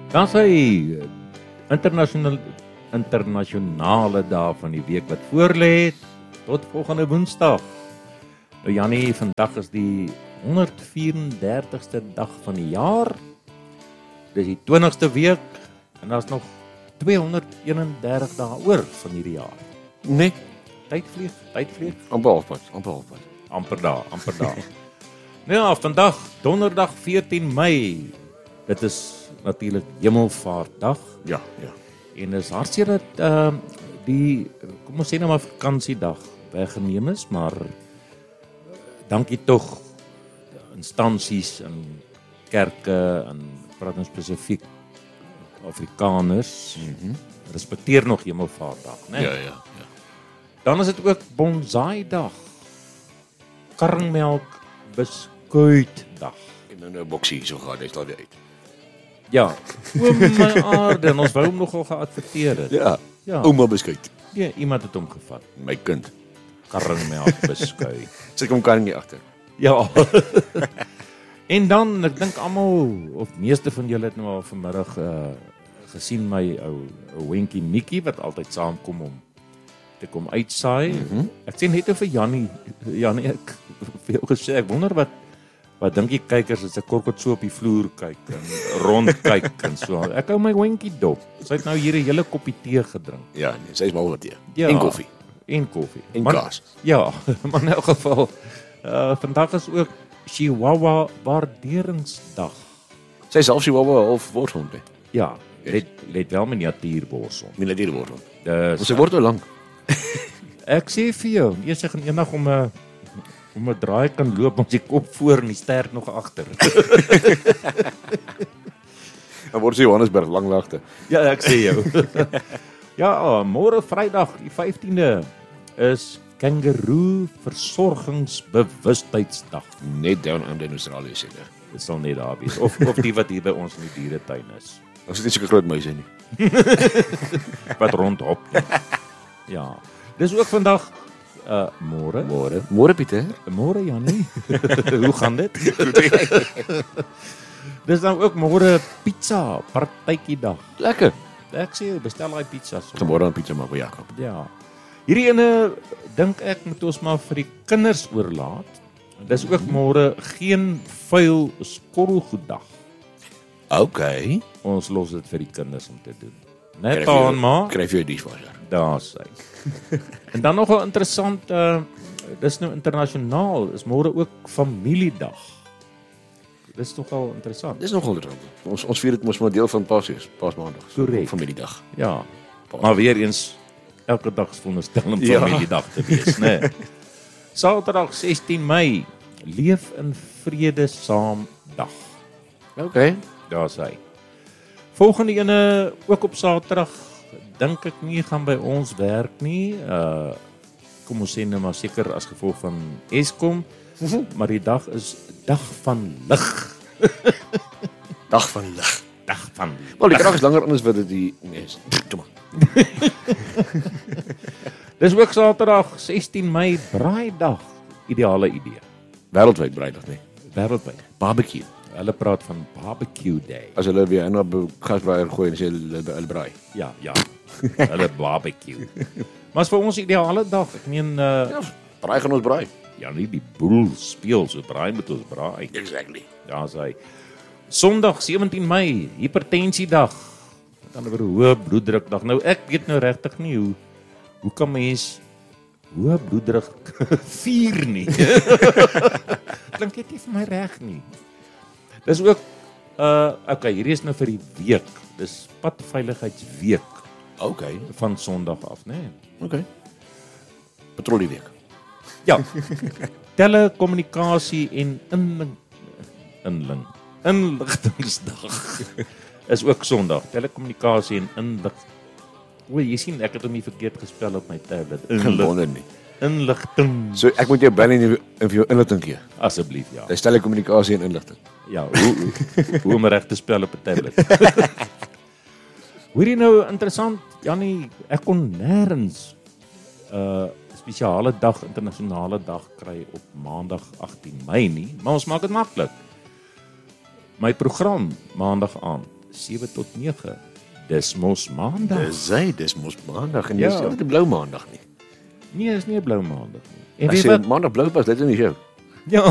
Dan is hy internasionale dag van die week wat voorlê tot volgende Woensdag. Nou Jannie, vandag is die 134ste dag van die jaar. Dis die 20ste week en daar's nog 231 dae oor van hierdie jaar. Nee, Tyd vlieg. amper halfpad. Amper daar. Nou ja, vandag, donderdag 14 Mei. Dit is natuurlik Hemelvaartdag. Ja. En is hartseer dat die, kom ons sê nou maar vakansiedag weggeneem is, maar dankie tog instansies en kerke en praat ons spesifiek Afrikaners. Respekteer nog Hemelvaartdag, né? Ja. Dan is dit ook Bonsai-dag. Karringmelk beskuitdag. En nou 'n boksie so gaan, hy staan weer uit. Ja, o my aarde, en ons wou hom nogal geadverteer het. Ja. Ouma beskuit. Ja, iemand het hom gevat. My kind. Karringmelk beskuit. Sit kom kan nie agter. Ja. En dan, ek dink almal of meeste van julle het nou al vanmiddag gesien my ou Wenkie Mikkie wat altyd saamkom om te kom uitsaai. Ek sê net vir Jannie, ek vir jou gesê, ek wonder wat dink die kykers as ek korkot so op die vloer kyk en rond kyk en so. Ek hou my Wenkie dop. Sy het nou hier 'n hele koppie tee gedrink. Ja, nee, sy is mal wat tee. Ja. En koffie. En koffie. En Maar- kaas. Ja, maar in elk geval, vandag is ook Chihuahua Waarderingsdag. Sy self sy wou half worshond hè. Ja, let wel miniatuurborsel. Militaire worshond. Dus Ons word te lank. ek sê vir jou, eers ek gaan eendag om 'n draai kan loop met die kop voor en die stert nog agter. Dan word sy Johannesburg langlagte. Ja, ek sê jou. Ja, môre Vrydag, die 15de is Kangaroo Versorgingsbewustheidsdag. Net down under in Australië sê dit. Dit sal net daar wees. Of die wat hier by ons in die dieretuin is. Ons het nie so groot muise nie. Wat rondhop. Ja. Dis ook vandag môre. Môre Pieter. Môre Jannie. Hoe gaan dit? Dis dan ook môre pizza partytjiedag. Lekker. Ek sê bestel daai pizza so. Môre aan pizza maak by Jakob. Ja. Hierdie ene dink ek moet ons maar vir die kinders oorlaat. Dis ook môre geen vuil skorrelgoeddag. Okay. Ons los dit vir die kinders om te doen. Net aanmaak. Kry vir jou dishwasher. Daar sê. En dan nog 'n interessant dis nou internasionaal, is môre ook familiedag. Dis nogal interessant. Dis nogal interessant. Ons vier dit mos maar deel van Paasmaandag. Korrek. Familiedag. Ja. Maar weer eens elke dag is veronderstel om Ja. familiedag te wees, né? Nee. Saterdag 16 Mei, leef in vrede saam dag. Okay. Daar sê. Volgende ene ook op Saterdag, dink ek nie gaan by ons werk nie. Kom ons sê nou maar seker as gevolg van Eskom, maar die dag is dag van lig. Dag van lig. Dag van Wel, die krag is langer anders wat dit die is. Kom maar. Dis ook Saterdag 16 Mei, braaidag. Ideale idee. Wêreldwyd braaidag nee. Wêreldwyd. Barbecue. Hulle praat van barbecue day. As hulle weer in 'n gasbraaier gooi en sê hulle braai. Ja. Hulle barbecue. Maar is vir ons ideale dag. Ek meen Ja, braai gaan ons braai. ja, nie die boel speel so braai met ons braai. Exactly. Ja, sê. Sondag 17 Mei, hipertensiedag. Met ander woorde, hoë bloeddrukdag. Nou ek weet nou regtig nie hoe kan mens hoë bloeddruk vier nie. Klink dit nie vir my reg nie. Dis ook okay, hierdie is nou vir die week. Dis padveiligheidsweek Okay. van Sondag af, né? Nee. Okay. Patrollieweek. Ja. Telekommunikasie en inligtingsdag is ook Sondag. Telekommunikasie en inligting. O, jy sien ek het hom nie verkeerd gespel op my tablet. Gewonder nie. Inligting. So ek moet jou bel en vir jou inligting gee. Asseblief, ja. Dis telekommunikasie en inligting. Ja, hoe om reg te spel op 'n tablet. Hoor jy nou interessant, Jannie, ek kon nêrens spesiale dag, internasionale dag kry op Maandag 18 Mei nie, maar ons maak dit maklik. My program Maandag aand 7 tot 9. Dis mos maandag. Dis mos maandag en Ja. dis altyd 'n blou maandag nie. Nee, is nie 'n blou maandag nie. En As weet jy wat? maandag blou pas, dit is nie jou.